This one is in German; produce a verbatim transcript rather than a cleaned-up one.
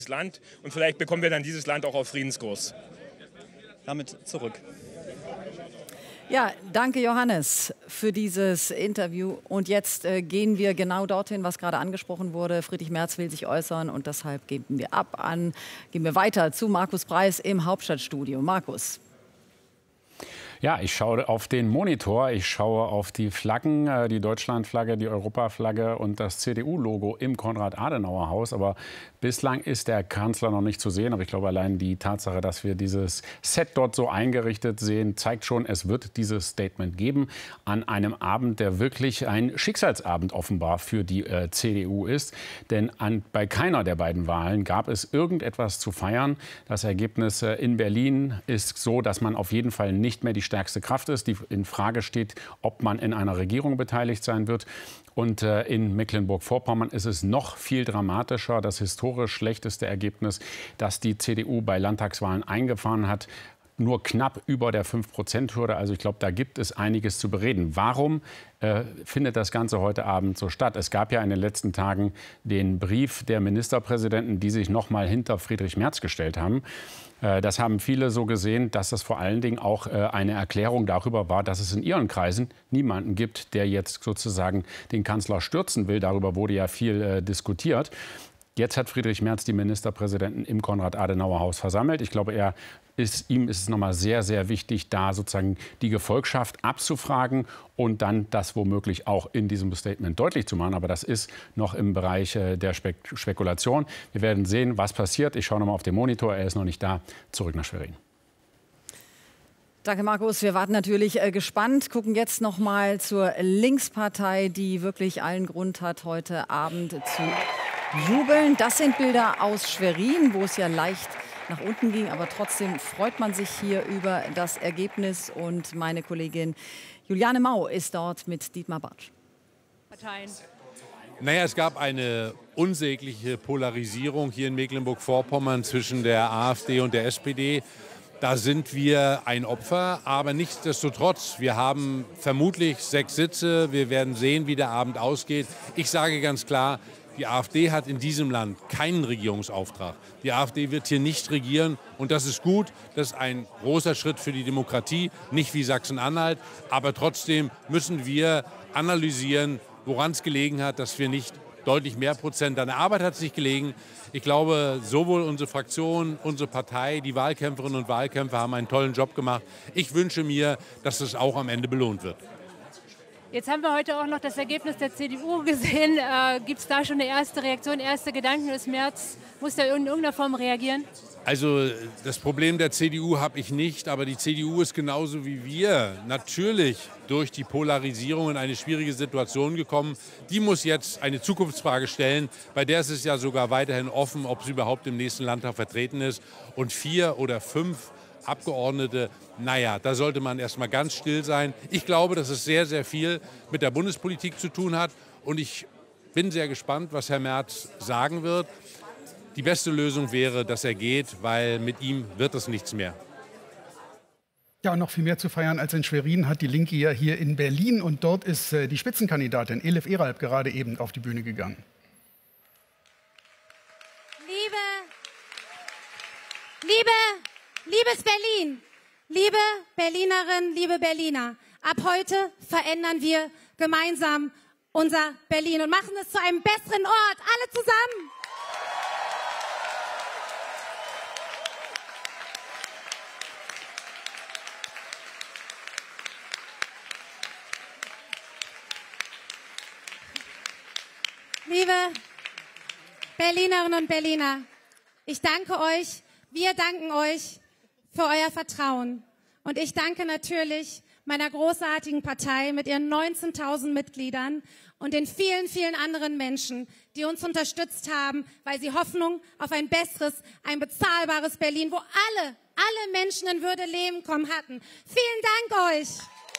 Land und vielleicht bekommen wir dann dieses Land auch auf Friedenskurs. Damit zurück. Ja, danke Johannes für dieses Interview. Und jetzt äh, gehen wir genau dorthin, was gerade angesprochen wurde. Friedrich Merz will sich äußern und deshalb geben wir ab an, gehen wir weiter zu Markus Preis im Hauptstadtstudio. Markus. Ja, ich schaue auf den Monitor, ich schaue auf die Flaggen, die Deutschlandflagge, die Europaflagge und das C D U-Logo im Konrad-Adenauer-Haus. Aber bislang ist der Kanzler noch nicht zu sehen. Aber ich glaube, allein die Tatsache, dass wir dieses Set dort so eingerichtet sehen, zeigt schon, es wird dieses Statement geben an einem Abend, der wirklich ein Schicksalsabend offenbar für die äh, C D U ist. Denn an, bei keiner der beiden Wahlen gab es irgendetwas zu feiern. Das Ergebnis äh, in Berlin ist so, dass man auf jeden Fall nicht mehr die stärkste Kraft ist, die in Frage steht, ob man in einer Regierung beteiligt sein wird. Und äh, in Mecklenburg-Vorpommern ist es noch viel dramatischer. Das historisch schlechteste Ergebnis, das die C D U bei Landtagswahlen eingefahren hat, nur knapp über der fünf Prozent Hürde. Also ich glaube, da gibt es einiges zu bereden. Warum äh, findet das Ganze heute Abend so statt? Es gab ja in den letzten Tagen den Brief der Ministerpräsidenten, die sich noch mal hinter Friedrich Merz gestellt haben. Äh, das haben viele so gesehen, dass das vor allen Dingen auch äh, eine Erklärung darüber war, dass es in ihren Kreisen niemanden gibt, der jetzt sozusagen den Kanzler stürzen will. Darüber wurde ja viel äh, diskutiert. Jetzt hat Friedrich Merz die Ministerpräsidenten im Konrad-Adenauer-Haus versammelt. Ich glaube, er ist, ihm ist es nochmal sehr, sehr wichtig, da sozusagen die Gefolgschaft abzufragen und dann das womöglich auch in diesem Statement deutlich zu machen. Aber das ist noch im Bereich äh, der Spek Spekulation. Wir werden sehen, was passiert. Ich schaue nochmal auf den Monitor. Er ist noch nicht da. Zurück nach Schwerin. Danke, Markus. Wir warten natürlich äh, gespannt, gucken jetzt noch mal zur Linkspartei, die wirklich allen Grund hat, heute Abend zu jubeln. Das sind Bilder aus Schwerin, wo es ja leicht nach unten ging, aber trotzdem freut man sich hier über das Ergebnis. Und meine Kollegin Juliane Mau ist dort mit Dietmar Bartsch. Parteien. Naja, es gab eine unsägliche Polarisierung hier in Mecklenburg-Vorpommern zwischen der AfD und der S P D. Da sind wir ein Opfer, aber nichtsdestotrotz, wir haben vermutlich sechs Sitze. Wir werden sehen, wie der Abend ausgeht. Ich sage ganz klar, die AfD hat in diesem Land keinen Regierungsauftrag. Die AfD wird hier nicht regieren und das ist gut. Das ist ein großer Schritt für die Demokratie, nicht wie Sachsen-Anhalt. Aber trotzdem müssen wir analysieren, woran es gelegen hat, dass wir nicht deutlich mehr Prozent an der Arbeit hat es nicht gelegen. Ich glaube, sowohl unsere Fraktion, unsere Partei, die Wahlkämpferinnen und Wahlkämpfer haben einen tollen Job gemacht. Ich wünsche mir, dass es auch am Ende belohnt wird. Jetzt haben wir heute auch noch das Ergebnis der C D U gesehen. Äh, Gibt es da schon eine erste Reaktion, erste Gedanken? Ist Merz, muss der in irgendeiner Form reagieren? Also das Problem der C D U habe ich nicht, aber die C D U ist genauso wie wir natürlich durch die Polarisierung in eine schwierige Situation gekommen. Die muss jetzt eine Zukunftsfrage stellen, bei der ist es ja sogar weiterhin offen, ob sie überhaupt im nächsten Landtag vertreten ist. Und vier oder fünf Abgeordnete, naja, da sollte man erst mal ganz still sein. Ich glaube, dass es sehr, sehr viel mit der Bundespolitik zu tun hat. Und ich bin sehr gespannt, was Herr Merz sagen wird. Die beste Lösung wäre, dass er geht, weil mit ihm wird es nichts mehr. Ja, und noch viel mehr zu feiern als in Schwerin hat die Linke ja hier in Berlin. Und dort ist äh, die Spitzenkandidatin Elif Eralp gerade eben auf die Bühne gegangen. Liebe, liebe, liebes Berlin, liebe Berlinerinnen, liebe Berliner, ab heute verändern wir gemeinsam unser Berlin und machen es zu einem besseren Ort, alle zusammen. Liebe Berlinerinnen und Berliner, ich danke euch, wir danken euch für euer Vertrauen. Und ich danke natürlich meiner großartigen Partei mit ihren neunzehntausend Mitgliedern und den vielen, vielen anderen Menschen, die uns unterstützt haben, weil sie Hoffnung auf ein besseres, ein bezahlbares Berlin, wo alle, alle Menschen in Würde leben kommen hatten. Vielen Dank euch!